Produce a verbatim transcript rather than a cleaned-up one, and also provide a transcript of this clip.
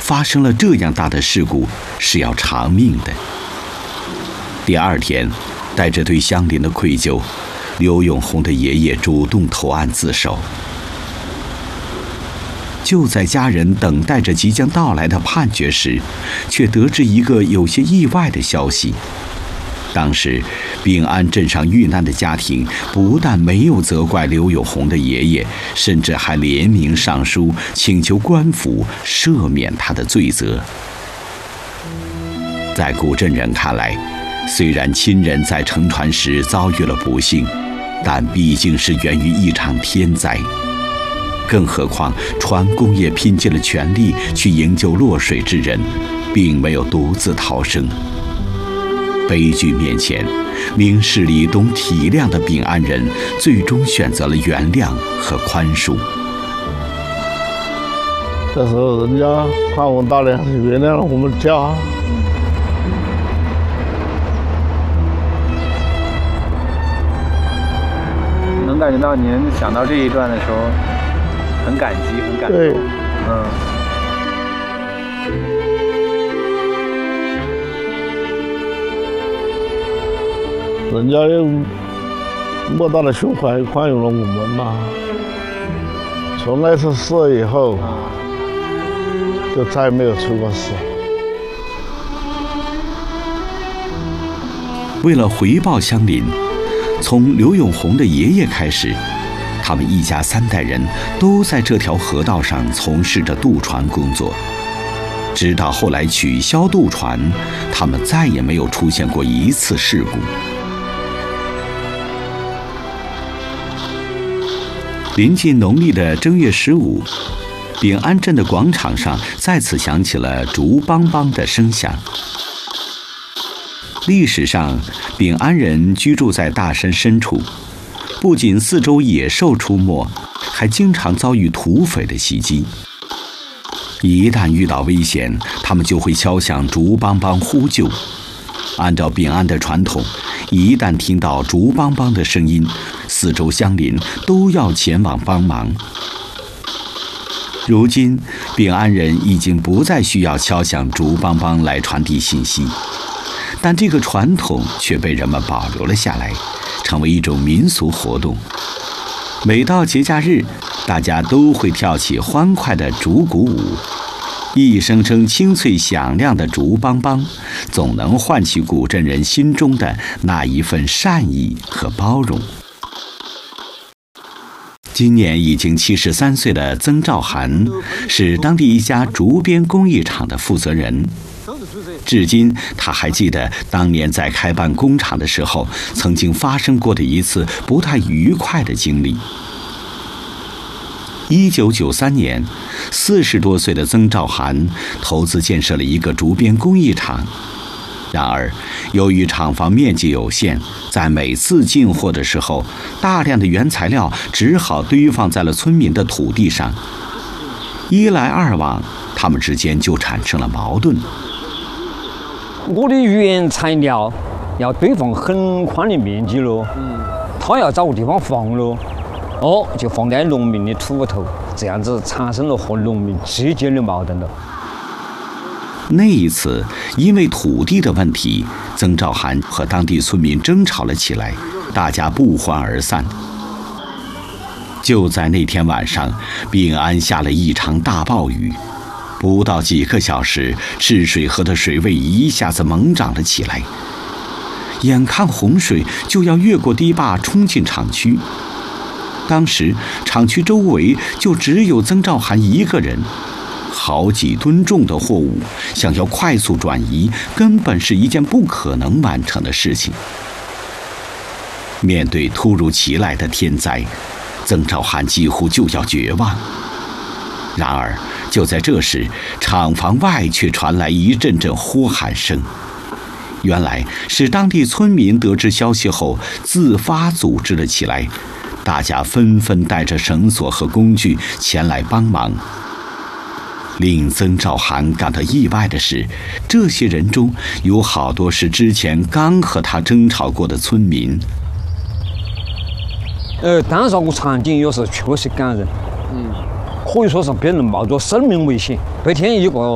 发生了这样大的事故是要偿命的。第二天，带着对乡邻的愧疚，刘永红的爷爷主动投案自首。就在家人等待着即将到来的判决时，却得知一个有些意外的消息。当时，秉安镇上遇难的家庭不但没有责怪刘永红的爷爷，甚至还联名上书请求官府赦免他的罪责。在古镇人看来，虽然亲人在乘船时遭遇了不幸，但毕竟是源于一场天灾。更何况，船工业拼尽了全力去营救落水之人，并没有独自逃生。悲剧面前，明事理、懂体谅的秉安人最终选择了原谅和宽恕。 这时候，人家宽宏大量，原谅了我们家。 能感觉到您想到这一段的时候，很感激，很感动。 对， 嗯。 人家用莫大的胸怀宽容了我们嘛。从那次事以后，就再也没有出过事。 为了回报乡邻，从刘永红的爷爷开始，他们一家三代人都在这条河道上从事着渡船工作。直到后来取消渡船，他们再也没有出现过一次事故。临近农历的正月十五，秉安镇的广场上再次响起了竹梆梆的声响。历史上，秉安人居住在大山深处，不仅四周野兽出没，还经常遭遇土匪的袭击。一旦遇到危险，他们就会敲响竹梆梆呼救。按照秉安的传统，一旦听到竹梆梆的声音，四周乡邻都要前往帮忙。如今，秉安人已经不再需要敲响竹梆梆来传递信息，但这个传统却被人们保留了下来，成为一种民俗活动。每到节假日，大家都会跳起欢快的竹鼓舞，一声声清脆响亮的竹梆梆，总能唤起古镇人心中的那一份善意和包容。今年已经七十三岁的曾兆涵是当地一家竹编工艺厂的负责人。至今，他还记得当年在开办工厂的时候，曾经发生过的一次不太愉快的经历。一九九三年，四十多岁的曾兆涵投资建设了一个竹编工艺厂。然而，由于厂房面积有限，在每次进货的时候，大量的原材料只好堆放在了村民的土地上。一来二往，他们之间就产生了矛盾。 我的原材料要堆放很宽的面积喽，嗯，他要找个地方放喽，哦，就放在农民的土头，这样子产生了和农民之间的矛盾了。 那一次，因为土地的问题，曾兆涵和当地村民争吵了起来，大家不欢而散。就在那天晚上，秉安下了一场大暴雨，不到几个小时，治水河的水位一下子猛涨了起来，眼看洪水就要越过堤坝冲进厂区。当时厂区周围就只有曾兆涵一个人，好几吨重的货物想要快速转移，根本是一件不可能完成的事情。面对突如其来的天灾，曾兆涵几乎就要绝望。然而，就在这时，厂房外却传来一阵阵呼喊声。原来是当地村民得知消息后自发组织了起来，大家纷纷带着绳索和工具前来帮忙。令曾兆涵感到意外的是，这些人中有好多是之前刚和他争吵过的村民。 呃，当时那个场景有时确实感人，嗯，可以说是别人冒着生命危险，白天一个